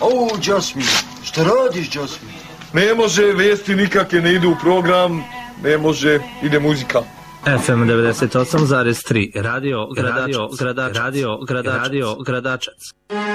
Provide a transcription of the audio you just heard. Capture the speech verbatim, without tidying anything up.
Au, Jasmine, šta radiš, Jasmine? Ne može, vijesti nikakve ne idu u program, ne može, ide muzika. F M devedeset osam zarez tri, radio Gradačac, radio Gradačac, radio Gradačac.